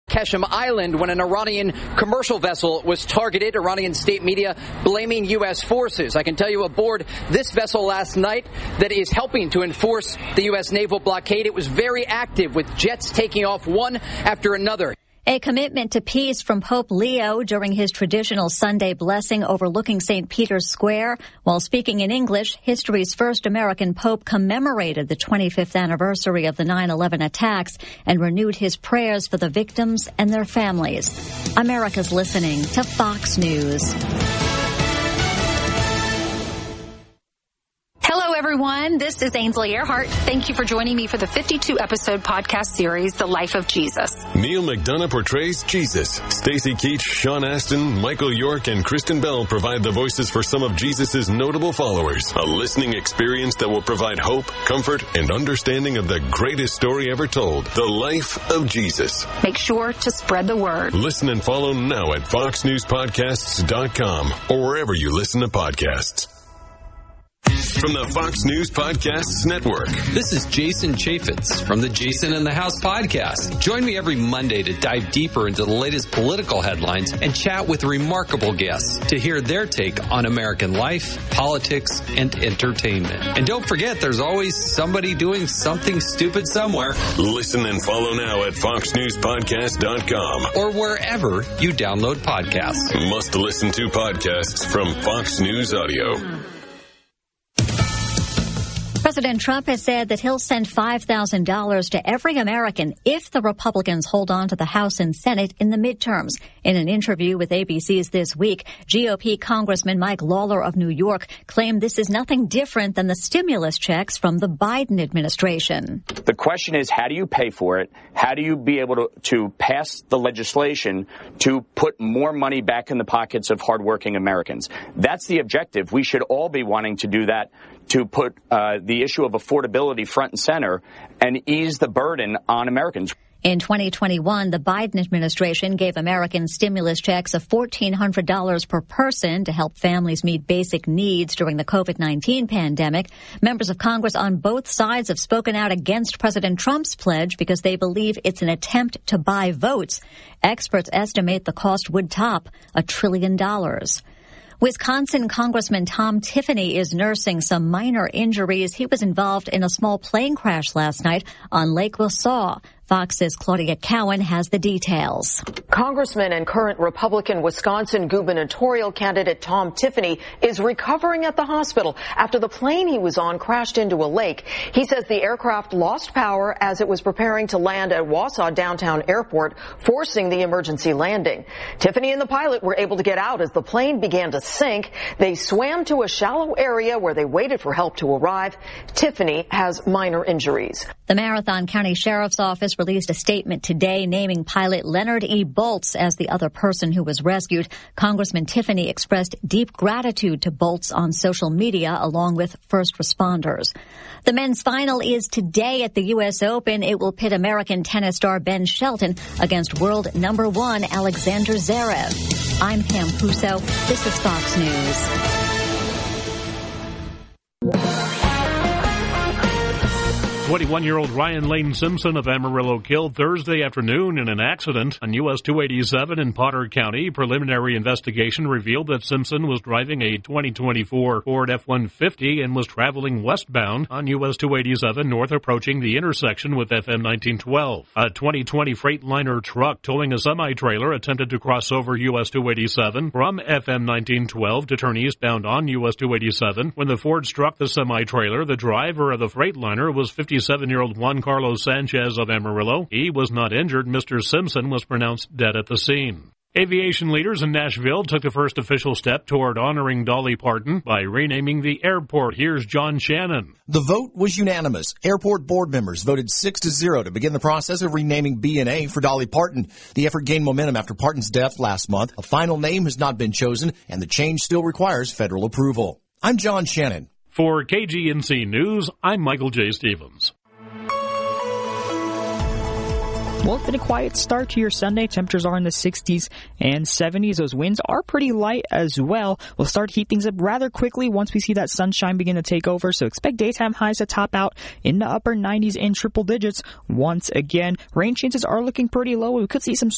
Qasem Island when an Iranian commercial vessel was targeted. Iranian state media blaming U.S. forces. I can tell you aboard this vessel last night that is helping to enforce the U.S. naval blockade. It was very active with jets taking off one after another. A commitment to peace from Pope Leo during his traditional Sunday blessing overlooking St. Peter's Square. While speaking in English, history's first American pope commemorated the 25th anniversary of the 9/11 attacks and renewed his prayers for the victims and their families. America's listening to Fox News. Hello, everyone. This is Ainsley Earhart. Thank you for joining me for the 52-episode podcast series, The Life of Jesus. Neil McDonough portrays Jesus. Stacey Keach, Sean Astin, Michael York, and Kristen Bell provide the voices for some of Jesus' notable followers. A listening experience that will provide hope, comfort, and understanding of the greatest story ever told, The Life of Jesus. Make sure to spread the word. Listen and follow now at foxnewspodcasts.com or wherever you listen to podcasts. From the Fox News Podcasts Network. This is Jason Chaffetz from the Jason in the House podcast. Join me every Monday to dive deeper into the latest political headlines and chat with remarkable guests to hear their take on American life, politics, and entertainment. And don't forget, there's always somebody doing something stupid somewhere. Listen and follow now at foxnewspodcast.com or wherever you download podcasts. Must listen to podcasts from Fox News Audio. President Trump has said that he'll send $5,000 to every American if the Republicans hold on to the House and Senate in the midterms. In an interview with ABC's This Week, GOP Congressman Mike Lawler of New York claimed this is nothing different than the stimulus checks from the Biden administration. The question is, how do you pay for it? How do you be able to pass the legislation to put more money back in the pockets of hardworking Americans? That's the objective. We should all be wanting to do that, to put the issue of affordability front and center and ease the burden on Americans. In 2021, the Biden administration gave Americans stimulus checks of $1,400 per person to help families meet basic needs during the COVID-19 pandemic. Members of Congress on both sides have spoken out against President Trump's pledge because they believe it's an attempt to buy votes. Experts estimate the cost would top $1 trillion. Wisconsin Congressman Tom Tiffany is nursing some minor injuries. He was involved in a small plane crash last night on Lake Wausau. Fox's Claudia Cowan has the details. Congressman and current Republican Wisconsin gubernatorial candidate Tom Tiffany is recovering at the hospital after the plane he was on crashed into a lake. He says the aircraft lost power as it was preparing to land at Wausau Downtown Airport, forcing the emergency landing. Tiffany and the pilot were able to get out as the plane began to sink. They swam to a shallow area where they waited for help to arrive. Tiffany has minor injuries. The Marathon County Sheriff's Office released a statement today naming pilot Leonard E. Bolts as the other person who was rescued. Congressman Tiffany expressed deep gratitude to Bolts on social media along with first responders. The men's final is today at the U.S. Open. It will pit American tennis star Ben Shelton against world #1 Alexander Zverev. I'm Pam Puso. This is Fox News. 21-year-old Ryan Lane Simpson of Amarillo killed Thursday afternoon in an accident on US 287 in Potter County. Preliminary investigation revealed that Simpson was driving a 2024 Ford F-150 and was traveling westbound on US 287 north, approaching the intersection with FM 1912. A 2020 Freightliner truck towing a semi-trailer attempted to cross over US 287 from FM 1912 to turn eastbound on US 287. When the Ford struck the semi-trailer, the driver of the Freightliner was 57-year-old Juan Carlos Sanchez of Amarillo. He was not injured. Mr. Simpson was pronounced dead at the scene. Aviation leaders in Nashville took the first official step toward honoring Dolly Parton by renaming the airport. Here's John Shannon. The vote was unanimous. Airport board members voted 6-0 to begin the process of renaming B&A for Dolly Parton. The effort gained momentum after Parton's death last month. A final name has not been chosen, and the change still requires federal approval. I'm John Shannon. For KGNC News, I'm Michael J. Stevens. Well, it's been a quiet start to your Sunday. Temperatures are in the 60s and 70s. Those winds are pretty light as well. We'll start to heat things up rather quickly once we see that sunshine begin to take over. So expect daytime highs to top out in the upper 90s in triple digits once again. Rain chances are looking pretty low. We could see some